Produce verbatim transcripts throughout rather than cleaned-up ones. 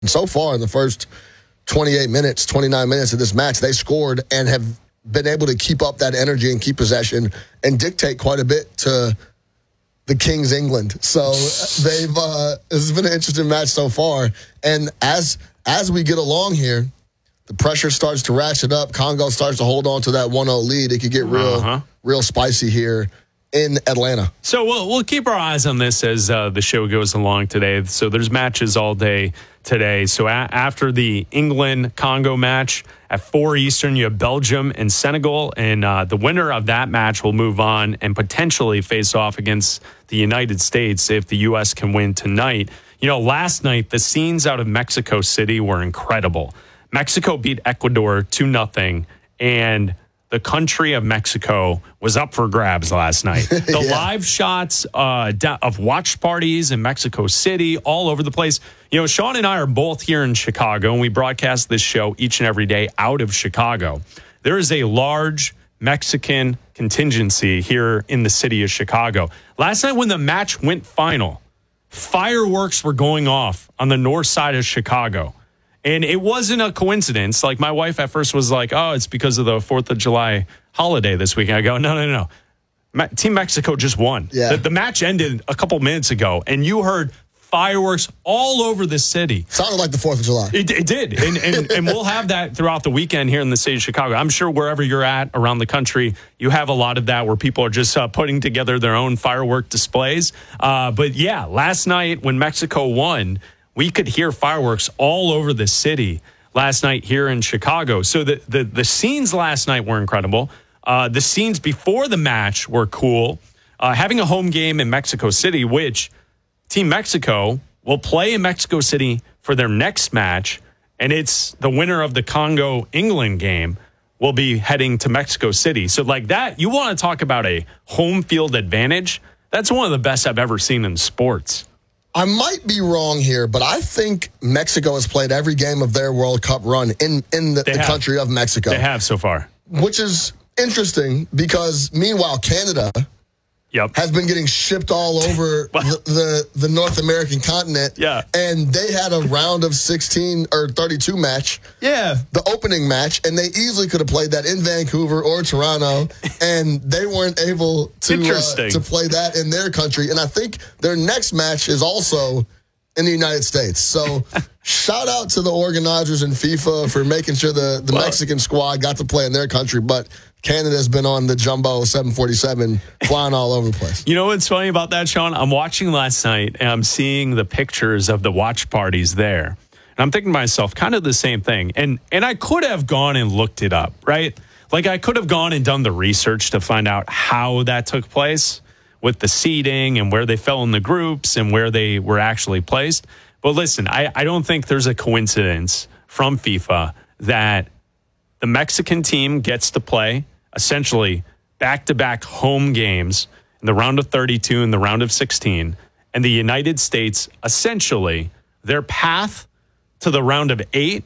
And so far in the first twenty-eight minutes, twenty-nine minutes of this match, they scored and have been able to keep up that energy and keep possession and dictate quite a bit to the Kings England. So they've uh, this has been an interesting match so far. And as as we get along here, the pressure starts to ratchet up. Congo starts to hold on to that one oh lead. It could get real, uh-huh. real spicy here in Atlanta. So we'll we'll keep our eyes on this as uh, the show goes along today. So there's matches all day today. So a- after the England-Congo match at four Eastern, you have Belgium and Senegal, and uh, the winner of that match will move on and potentially face off against the United States if the U S can win tonight. You know, last night, the scenes out of Mexico City were incredible. Mexico beat Ecuador two nothing, and the country of Mexico was up for grabs last night. The yeah. live shots uh, of watch parties in Mexico City, all over the place. You know, Sean and I are both here in Chicago, and we broadcast this show each and every day out of Chicago. There is a large Mexican contingency here in the city of Chicago. Last night when the match went final, fireworks were going off on the north side of Chicago. And it wasn't a coincidence. Like, my wife at first was like, oh, it's because of the fourth of July holiday this weekend. I go, no, no, no. Ma- Team Mexico just won. Yeah. The, the match ended a couple minutes ago, and you heard fireworks all over the city. Sounded like the fourth of July. It, it did. And, and, and we'll have that throughout the weekend here in the city of Chicago. I'm sure wherever you're at around the country, you have a lot of that where people are just uh, putting together their own firework displays. Uh, but, yeah, last night when Mexico won, we could hear fireworks all over the city last night here in Chicago. So the the, the scenes last night were incredible. Uh, the scenes before the match were cool. Uh, having a home game in Mexico City, which Team Mexico will play in Mexico City for their next match, and it's the winner of the Congo-England game will be heading to Mexico City. So like that, you want to talk about a home field advantage? That's one of the best I've ever seen in sports. I might be wrong here, but I think Mexico has played every game of their World Cup run in, in the, the country of Mexico. They have so far. Which is interesting because, meanwhile, Canada yep. has been getting shipped all over well, the, the, the North American continent. Yeah. And they had a round of sixteen or thirty-two match. Yeah. The opening match, and they easily could have played that in Vancouver or Toronto, and they weren't able to, uh, to play that in their country. And I think their next match is also in the United States. So shout out to the organizers and FIFA for making sure the, the well, Mexican squad got to play in their country, but Canada's been on the jumbo seven forty-seven flying all over the place. You know what's funny about that, Sean? I'm watching last night, and I'm seeing the pictures of the watch parties there. And I'm thinking to myself, kind of the same thing. And and I could have gone and looked it up, right? Like, I could have gone and done the research to find out how that took place with the seeding and where they fell in the groups and where they were actually placed. But listen, I, I don't think there's a coincidence from FIFA that the Mexican team gets to play essentially back-to-back home games in the round of thirty-two and the round of sixteen, and the United States, essentially, their path to the round of eight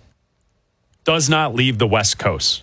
does not leave the West Coast.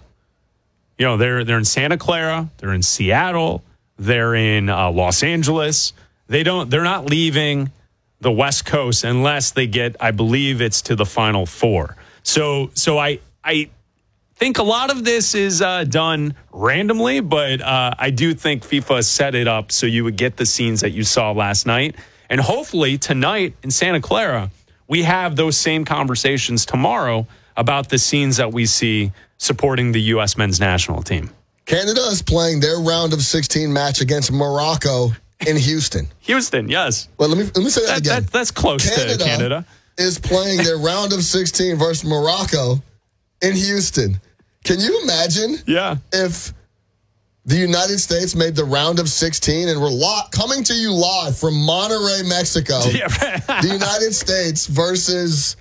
You know, they're they're in Santa Clara, they're in Seattle, they're in uh, Los Angeles. They don't. They're not leaving the West Coast unless they get, I believe, it's to the Final Four. So, so I I. think a lot of this is uh, done randomly, but uh, I do think FIFA set it up so you would get the scenes that you saw last night. And hopefully tonight in Santa Clara, we have those same conversations tomorrow about the scenes that we see supporting the U S men's national team. Canada is playing their round of sixteen match against Morocco in Houston. Houston, yes. Well, let me let me say that, that again. That, that's close Canada to Canada. Is playing their round of sixteen versus Morocco in Houston. Can you imagine yeah. if the United States made the round of sixteen and we're lo- coming to you live from Monterrey, Mexico, yeah, right. The United States versus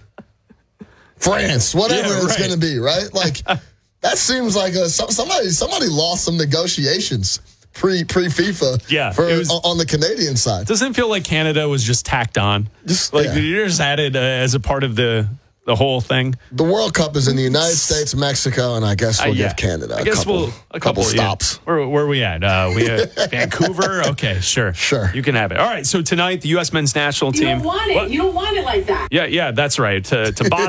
France, whatever yeah, right. it's going to be, right? Like, that seems like a, somebody somebody lost some negotiations pre, pre-FIFA yeah, for, was, on the Canadian side. Doesn't it feel like Canada was just tacked on? Just, like, yeah. you just added uh, as a part of the the whole thing. The World Cup is in the United States, Mexico, and I guess we'll uh, yeah. give Canada a I guess couple, we'll, a couple, couple stops. Yeah. Where, where are we at? Uh, we at Vancouver? Okay, sure. Sure. You can have it. All right, so tonight, the U S men's national team. You don't want it. What? You don't want it like that. Yeah, yeah, that's right. To, to Boston.